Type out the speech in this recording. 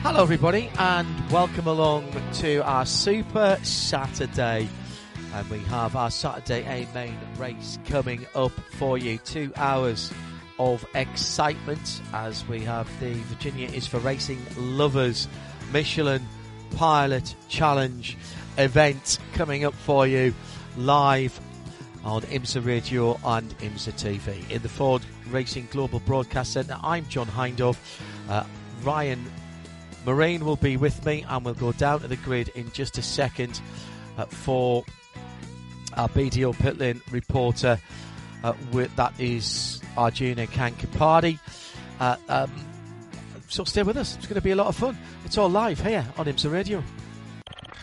Hello everybody and welcome along to our Super Saturday, and we have our Saturday A main race coming up for you. 2 hours of excitement as we have the Virginia is for Racing Lovers Michelin Pilot Challenge event coming up for you live on IMSA Radio and IMSA TV. In the Ford Racing Global Broadcast Centre, I'm John Hindhaugh. Ryan Marine will be with me, and we'll go down to the grid in just a second for our BDO pit lane reporter. That is Arjuna Kankapati. So stay with us. It's going to be a lot of fun. It's all live here on IMSA Radio.